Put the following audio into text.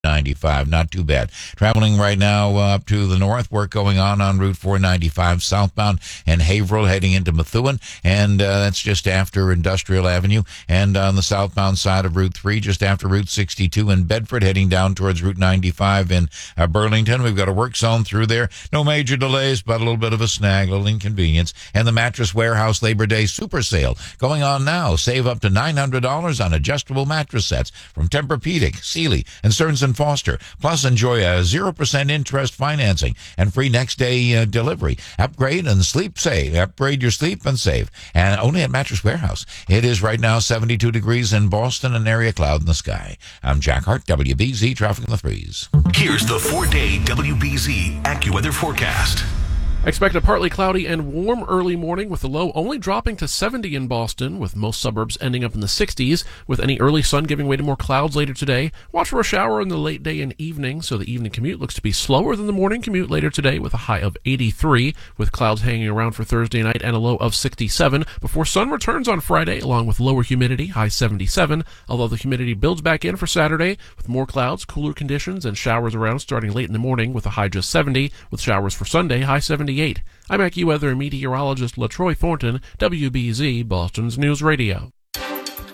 95, not too bad. Traveling right now up to the north, work going on Route 495 southbound and Haverhill heading into Methuen, and that's just after Industrial Avenue, and on the southbound side of Route 3, just after Route 62 in Bedford, heading down towards Route 95 in Burlington. We've got a work zone through there. No major delays, but a little bit of a snag, a little inconvenience. And the Mattress Warehouse Labor Day Super Sale going on now. Save up to $900 on adjustable mattress sets from Tempur-Pedic, Sealy, and Stearns & Foster. Plus, enjoy a 0% interest financing and free next-day delivery. Upgrade and sleep save. Upgrade your sleep and save. And only at Mattress Warehouse. It is right now 72 degrees in Boston, an area cloud in the sky. I'm Jack Hart, WBZ Traffic in the Threes. Here's the 4-day WBZ AccuWeather forecast. Expect a partly cloudy and warm early morning with the low only dropping to 70 in Boston, with most suburbs ending up in the 60s, with any early sun giving way to more clouds later today. Watch for a shower in the late day and evening, so the evening commute looks to be slower than the morning commute later today, with a high of 83, with clouds hanging around for Thursday night and a low of 67, before sun returns on Friday, along with lower humidity, high 77, although the humidity builds back in for Saturday, with more clouds, cooler conditions, and showers around starting late in the morning, with a high just 70, with showers for Sunday, high 78. I'm AccuWeather meteorologist LaTroy Thornton, WBZ Boston's News Radio.